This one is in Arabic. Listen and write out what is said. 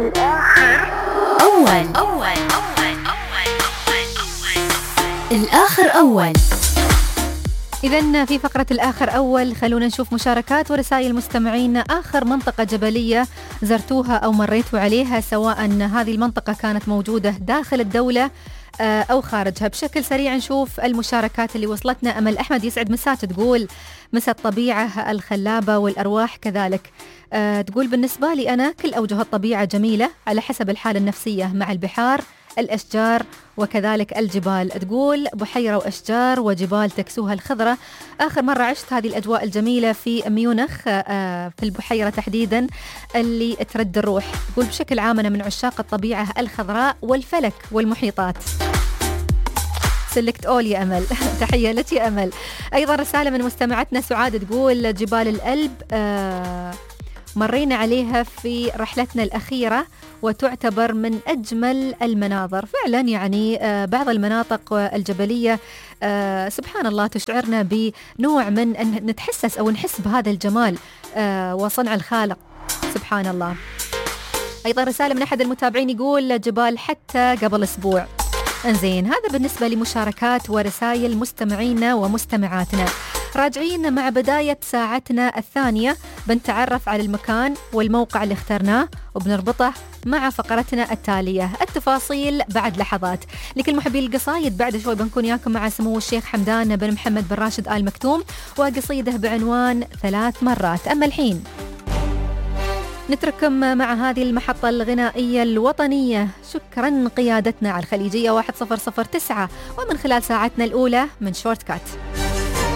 الآخر أول. إذن في فقرة الآخر أول خلونا نشوف مشاركات ورسائل مستمعين. آخر منطقة جبلية زرتوها أو مريتوا عليها، سواء هذه المنطقة كانت موجودة داخل الدولة أو خارجها. بشكل سريع نشوف المشاركات اللي وصلتنا. أمل أحمد يسعد مسات، تقول مسا الطبيعة الخلابة والأرواح كذلك. تقول بالنسبة لي أنا كل أوجه الطبيعة جميلة على حسب الحالة النفسية، مع البحار الأشجار وكذلك الجبال. تقول بحيرة وأشجار وجبال تكسوها الخضرة. آخر مرة عشت هذه الأجواء الجميلة في ميونخ، في البحيرة تحديدا اللي ترد الروح. تقول بشكل عام أنا من عشاق الطبيعة الخضراء والفلك والمحيطات. سلكت أول يا أمل. تحية لك يا أمل. أيضا رسالة من مستمعتنا سعاد، تقول جبال الألب مرينا عليها في رحلتنا الأخيرة وتعتبر من أجمل المناظر. فعلا يعني بعض المناطق الجبلية سبحان الله تشعرنا بنوع من أن نتحسس أو نحس بهذا الجمال وصنع الخالق سبحان الله. أيضا رسالة من أحد المتابعين يقول جبال حتى قبل أسبوع. انزين، هذا بالنسبة لمشاركات ورسائل مستمعينا ومستمعاتنا. راجعين مع بداية ساعتنا الثانية، بنتعرف على المكان والموقع اللي اخترناه وبنربطه مع فقرتنا التالية. التفاصيل بعد لحظات. لكل محبي القصايد بعد شوي بنكون ياكم مع سمو الشيخ حمدان بن محمد بن راشد آل مكتوم وقصيده بعنوان 3 مرات. أما الحين نترككم مع هذه المحطة الغنائية الوطنية. شكرا قيادتنا على الخليجية 1009 ومن خلال ساعتنا الأولى من شورت كات.